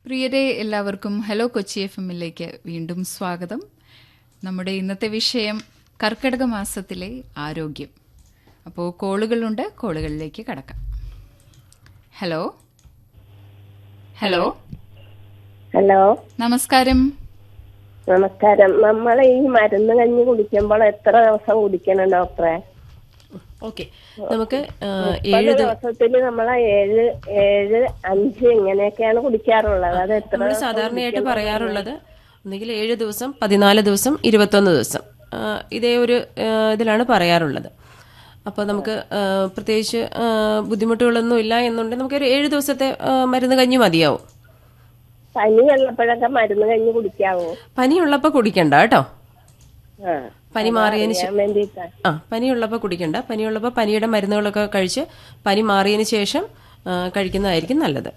പ്രിയരെ, എല്ലാവർക്കും ഹലോ കൊച്ചി FM-ലേക്ക് വീണ്ടും സ്വാഗതം. നമ്മുടെ ഇന്നത്തെ വിഷയം കർക്കിടക മാസത്തിലെ ആരോഗ്യം. അപ്പോൾ കോളുകളുണ്ട്, കോളുകളിലേക്ക് കടക്കാം. ഹലോ ഹലോ ഹലോ, നമസ്കാരം. നമസ്കാരം. നമ്മൾ ഈ മരുന്ന് കഞ്ഞി കുടിക്കുമ്പോൾ എത്ര ദിവസം കുടിക്കണം ഡോക്ടറെ? ഓക്കെ, നമുക്ക് 7 ദിവസത്തിൽ നമ്മളെ 7, 5 ഇങ്ങനെയൊക്കെയാണ് കുടിക്കാറുള്ളത്. അത് എത്ര നമ്മൾ സാധാരണയായിട്ട് പറയാറുള്ളത് ഒന്നുകിൽ 7 ദിവസം, 14 ദിവസം, 21 ദിവസം, ഇതേ ഒരു ഇതിലാണ് പറയാറുള്ളത്. അപ്പോൾ നമുക്ക് പ്രത്യേകിച്ച് ബുദ്ധിമുട്ടുകളൊന്നും ഇല്ല എന്നുണ്ടെങ്കിൽ നമുക്കൊരു 7 ദിവസത്തെ മരുന്ന് കഞ്ഞി മതിയാവും. പനി ഉള്ളപ്പോഴൊക്കെ മരുന്ന് കഞ്ഞി കുടിക്കാവോ? പനിയുള്ളപ്പോൾ കുടിക്കണ്ട കേട്ടോ. പനി മാറിയതിന് പനിയുള്ളപ്പോൾ കുടിക്കണ്ട. പനിയുള്ളപ്പോൾ പനിയുടെ മരുന്നുകളൊക്കെ കഴിച്ച് പനി മാറിയതിന് ശേഷം കഴിക്കുന്നതായിരിക്കും നല്ലത്.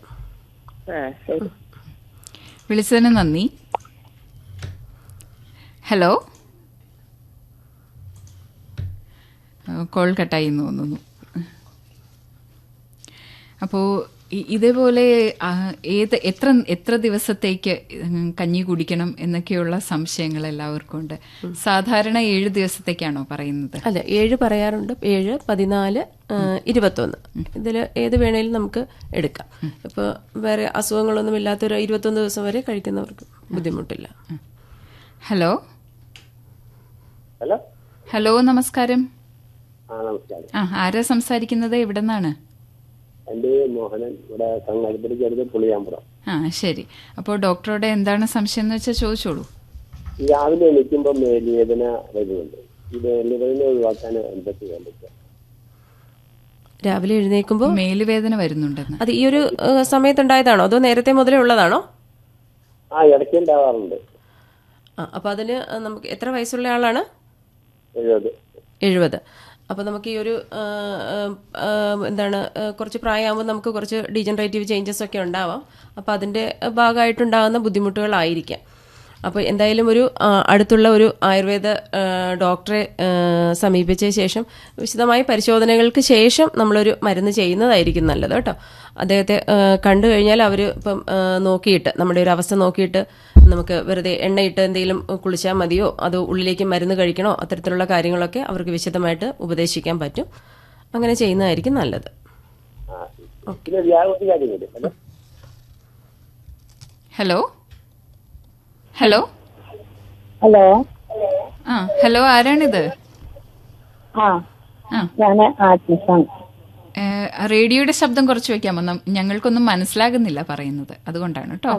വിളിച്ചതിന് നന്ദി. ഹലോ, കോൾ കട്ടായി എന്ന് തോന്നുന്നു. അപ്പോൾ ഇതേപോലെ എത്ര ദിവസത്തേക്ക് കഞ്ഞി കുടിക്കണം എന്നൊക്കെയുള്ള സംശയങ്ങൾ എല്ലാവർക്കും ഉണ്ട്. സാധാരണ 7 ദിവസത്തേക്കാണോ പറയുന്നത്? അല്ല, 7 പറയാറുണ്ട്. 7, 14, 21 ഇതിൽ ഏത് വേണേലും നമുക്ക് എടുക്കാം. ഇപ്പോൾ വേറെ അസുഖങ്ങളൊന്നും ഇല്ലാത്തൊരു 21 ദിവസം വരെ കഴിക്കുന്നവർക്ക് ബുദ്ധിമുട്ടില്ല. ഹലോ ഹലോ ഹലോ, നമസ്കാരം. ആരാ സംസാരിക്കുന്നത്? എവിടെ നിന്നാണ്? എന്റെ മോഹനൻ, ഇവിടെ കങ്ങാടിപ്പടിക്ക് പുളിയാമ്പുറം. ശരി. അപ്പോൾ ഡോക്ടറോട് എന്താണ് സംശയം എന്ന് വെച്ചാൽ ചോദിച്ചോളൂ. രാവിലെ എണീക്കുമ്പോ മേലുവേദന വരുന്നുണ്ട്. ഈ മേലുവേദന ഒഴിവാക്കാൻ എന്തൊക്കെ ചെയ്യാൻ പറ്റുക? രാവിലെ എഴുന്നേൽക്കുമ്പോൾ മേലുവേദന വരുന്നുണ്ടെന്ന് അത് ഈ ഒരു സമയത്തുണ്ടായതാണോ അതോ നേരത്തെ മുതലേ ഉള്ളതാണോ? ഇടയ്ക്ക് ഉണ്ടാവാറുണ്ട്. അപ്പൊ അതിന് നമുക്ക് എത്ര വയസ്സുള്ള ആളാണ്? 70. അപ്പോൾ നമുക്ക് ഈ ഒരു കുറച്ച് പ്രായമാകുമ്പോൾ നമുക്ക് കുറച്ച് ഡീജനറേറ്റീവ് ചേഞ്ചസ് ഒക്കെ ഉണ്ടാവാം. അപ്പോൾ അതിൻ്റെ ഭാഗമായിട്ടുണ്ടാകുന്ന ബുദ്ധിമുട്ടുകളായിരിക്കാം. അപ്പോൾ എന്തായാലും ഒരു അടുത്തുള്ള ഒരു ആയുർവേദ ഡോക്ടറെ സമീപിച്ച ശേഷം വിശദമായ പരിശോധനകൾക്ക് ശേഷം നമ്മളൊരു മരുന്ന് ചെയ്യുന്നതായിരിക്കും നല്ലത് കേട്ടോ. അദ്ദേഹത്തെ കണ്ടു കഴിഞ്ഞാൽ അവർ ഇപ്പം നോക്കിയിട്ട് നമ്മുടെ ഒരു അവസ്ഥ നോക്കിയിട്ട് നമുക്ക് വെറുതെ എണ്ണയിട്ട് എന്തെങ്കിലും കുളിച്ചാൽ മതിയോ അതോ ഉള്ളിലേക്ക് മരുന്ന് കഴിക്കണോ, അത്തരത്തിലുള്ള കാര്യങ്ങളൊക്കെ അവർക്ക് വിശദമായിട്ട് ഉപദേശിക്കാൻ പറ്റും. അങ്ങനെ ചെയ്യുന്നതായിരിക്കും നല്ലത്. ഹലോ ഹലോ ഹലോ ഹലോ, ആരാണിത്? റേഡിയോയുടെ ശബ്ദം കുറച്ച് വെക്കാമോ? ഞങ്ങൾക്കൊന്നും മനസ്സിലാകുന്നില്ല പറയുന്നത്, അതുകൊണ്ടാണ് കേട്ടോ.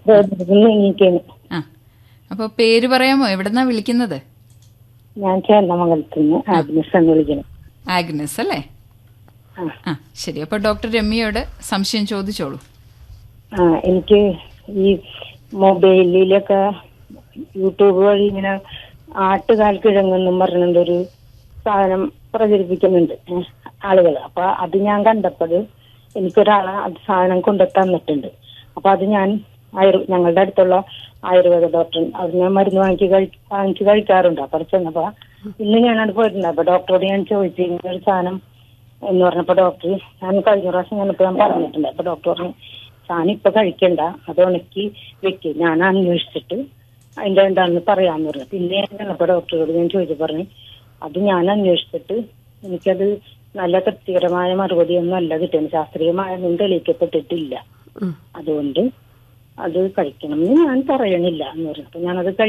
അപ്പൊ പേര് പറയാമോ? എവിടെന്നാ വിളിക്കുന്നത്? ഞാൻ ചേർന്നമംഗലത്തുനിന്ന് ആഗ്നസ് എന്ന് വിളിക്കണം. ആഗ്നസ് അല്ലേ? ശരി. അപ്പൊ ഡോക്ടർ രമ്യയോട് സംശയം ചോദിച്ചോളൂ. എനിക്ക് ഈ മൊബൈലിലൊക്കെ യൂട്യൂബ് വഴി ഇങ്ങനെ ആട്ടുകാൽ കിഴങ്ങെന്നും പറഞ്ഞൊരു സാധനം പ്രചരിപ്പിക്കുന്നുണ്ട് ആളുകൾ. അപ്പൊ അത് ഞാൻ കണ്ടപ്പോൾ എനിക്കൊരാളെ അത് സാധനം കൊണ്ടു തന്നിട്ടുണ്ട്. അപ്പൊ അത് ഞാൻ ഞങ്ങളുടെ അടുത്തുള്ള ആയുർവേദ ഡോക്ടർ അവിടെ ഞാൻ മരുന്ന് വാങ്ങിച്ച് കഴിക്കാറുണ്ട്. അപ്പൊ ചെന്നപ്പോ ഇന്ന് ഞാനവിടെ പോയിട്ടുണ്ട്. അപ്പൊ ഡോക്ടറോട് ഞാൻ ചോദിച്ചു ഇങ്ങനൊരു സാധനം എന്ന് പറഞ്ഞപ്പോ ഡോക്ടർ, ഞാൻ കഴിഞ്ഞ പ്രാവശ്യം ഞാനിപ്പോ ഞാൻ പറഞ്ഞിട്ടുണ്ട്. അപ്പൊ ഡോക്ടർ പറഞ്ഞു സാധനം ഇപ്പൊ കഴിക്കണ്ട, അത് ഉണക്കി വെക്ക്, ഞാൻ അന്വേഷിച്ചിട്ട് അതിന്റെ എന്താണെന്ന് പറയാന്ന് പറഞ്ഞു. പിന്നെ ചെന്നപ്പോ ഡോക്ടറോട് ഞാൻ ചോദിച്ചു പറഞ്ഞു അത് ഞാൻ അന്വേഷിച്ചിട്ട് എനിക്കത് നല്ല തൃപ്തികരമായ മറുപടിയൊന്നും അല്ല കിട്ടുന്നത്, ശാസ്ത്രീയമായൊന്നും തെളിയിക്കപ്പെട്ടിട്ടില്ല. അതുകൊണ്ട് അത് കഴിക്കണം എന്ന് ഞാൻ പറയണില്ല എന്ന് പറഞ്ഞു. അപ്പൊ ഞാനത്